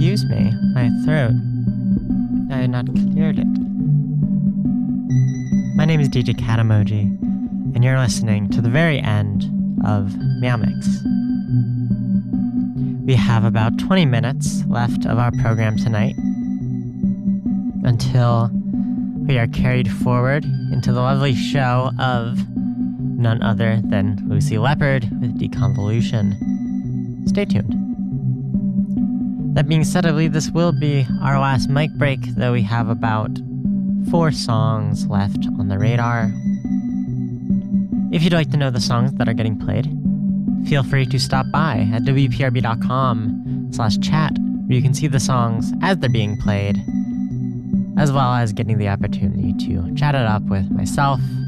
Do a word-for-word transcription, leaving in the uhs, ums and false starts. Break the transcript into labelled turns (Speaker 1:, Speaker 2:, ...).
Speaker 1: Excuse me, my throat. I had not cleared it. My name is D J Cat Emoji, and you're listening to the very end of Meow Mix. We have about twenty minutes left of our program tonight until we are carried forward into the lovely show of none other than Lucy Leopard with Deconvolution. Stay tuned. That being said, I believe this will be our last mic break, though we have about four songs left on the radar. If you'd like to know the songs that are getting played, feel free to stop by at w p r b dot com slash chat, where you can see the songs as they're being played, as well as getting the opportunity to chat it up with myself,